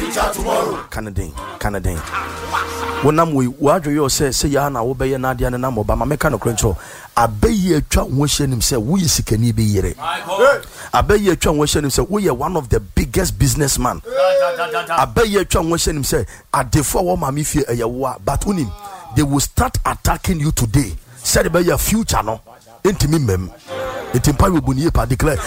Canada. When I'm with what you say Yana obey an idea and I'm Obama mechanical control. I bay ye try wishing himself, we is can be here. I bay ye try wishing himself, we are one of the biggest businessmen. I bay ye try wishing himself, at the 4 mammy fear a yawa, but unim, they will start attacking you today. Said about your future, no, intimate mem. It impossible declare